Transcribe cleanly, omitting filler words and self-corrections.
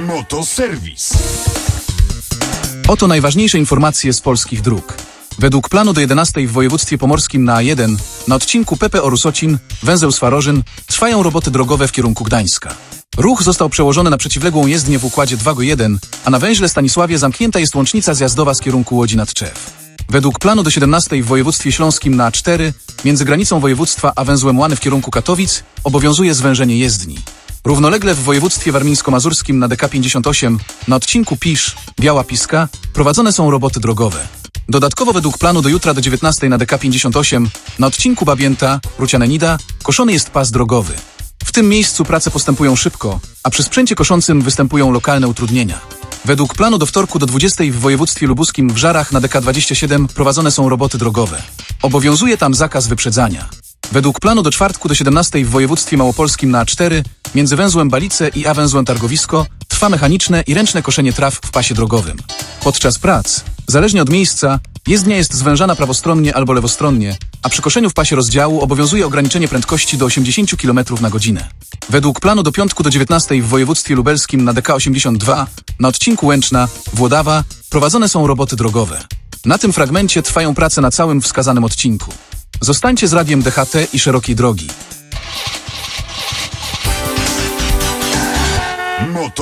Motoserwis. Oto najważniejsze informacje z polskich dróg. Według planu do 11 w województwie pomorskim na A1, na odcinku Pepe Orusocin, węzeł Swarożyn, trwają roboty drogowe w kierunku Gdańska. Ruch został przełożony na przeciwległą jezdnię w układzie 2-1, a na węźle Stanisławie zamknięta jest łącznica zjazdowa z kierunku Łodzi nad Tczew. Według planu do 17 w województwie śląskim na A4, między granicą województwa a węzłem Łany w kierunku Katowic, obowiązuje zwężenie jezdni. Równolegle w województwie warmińsko-mazurskim na DK 58, na odcinku Pisz, Biała Piska, prowadzone są roboty drogowe. Dodatkowo według planu do jutra do 19 na DK 58, na odcinku Babięta, Ruciane-Nida, koszony jest pas drogowy. W tym miejscu prace postępują szybko, a przy sprzęcie koszącym występują lokalne utrudnienia. Według planu do wtorku do 20 w województwie lubuskim w Żarach na DK 27 prowadzone są roboty drogowe. Obowiązuje tam zakaz wyprzedzania. Według planu do czwartku do 17 w województwie małopolskim na A4, między węzłem Balice i węzłem Targowisko, trwa mechaniczne i ręczne koszenie traw w pasie drogowym. Podczas prac, zależnie od miejsca, jezdnia jest zwężana prawostronnie albo lewostronnie, a przy koszeniu w pasie rozdziału obowiązuje ograniczenie prędkości do 80 km na godzinę. Według planu do piątku do 19 w województwie lubelskim na DK 82, na odcinku Łęczna, Włodawa, prowadzone są roboty drogowe. Na tym fragmencie trwają prace na całym wskazanym odcinku. Zostańcie z radiem DHT i szerokiej drogi.